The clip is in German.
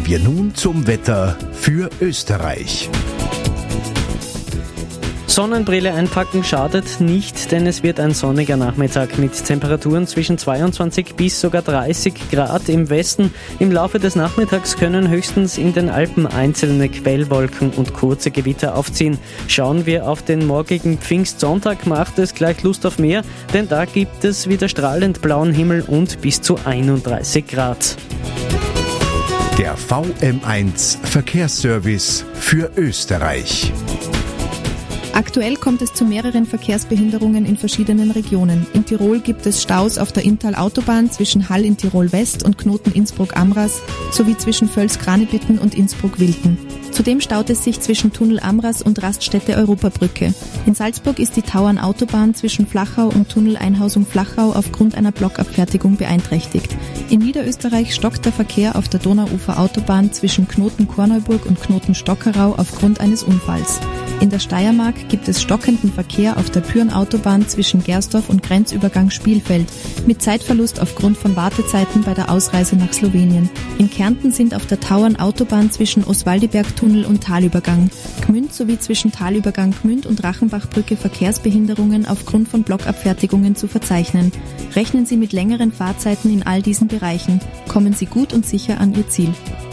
Kommen wir nun zum Wetter für Österreich. Sonnenbrille einpacken schadet nicht, denn es wird ein sonniger Nachmittag mit Temperaturen zwischen 22 bis sogar 30 Grad im Westen. Im Laufe des Nachmittags können höchstens in den Alpen einzelne Quellwolken und kurze Gewitter aufziehen. Schauen wir auf den morgigen Pfingstsonntag, macht es gleich Lust auf mehr, denn da gibt es wieder strahlend blauen Himmel und bis zu 31 Grad. Der VM1 Verkehrsservice für Österreich. Aktuell kommt es zu mehreren Verkehrsbehinderungen in verschiedenen Regionen. In Tirol gibt es Staus auf der Inntal-Autobahn zwischen Hall in Tirol West und Knoten Innsbruck-Amras sowie zwischen Völz-Kranebitten und Innsbruck-Wilten. Zudem staut es sich zwischen Tunnel Amras und Raststätte Europabrücke. In Salzburg ist die Tauern-Autobahn zwischen Flachau und Tunnel Einhausung Flachau aufgrund einer Blockabfertigung beeinträchtigt. In Niederösterreich stockt der Verkehr auf der Donauufer-Autobahn zwischen Knoten-Korneuburg und Knoten-Stockerau aufgrund eines Unfalls. In der Steiermark gibt es stockenden Verkehr auf der Pyhrn-Autobahn zwischen Gersdorf und Grenzübergang Spielfeld, mit Zeitverlust aufgrund von Wartezeiten bei der Ausreise nach Slowenien. In Kärnten sind auf der Tauern-Autobahn zwischen Oswaldiberg-Tunnel und Talübergang Gmünd sowie zwischen Talübergang Gmünd und Rachenbachbrücke Verkehrsbehinderungen aufgrund von Blockabfertigungen zu verzeichnen. Rechnen Sie mit längeren Fahrzeiten in all diesen Bereichen. Kommen Sie gut und sicher an Ihr Ziel.